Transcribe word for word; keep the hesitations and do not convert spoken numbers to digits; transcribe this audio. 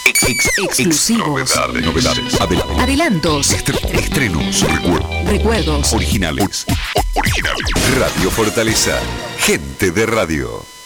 Ex, ex, exclusivos. Novedades. Novedades. Adel- Adelantos. Estre- estrenos. Recuerdos. Recuerdos. Originales. O- originales. Radio Fortaleza. Gente de radio.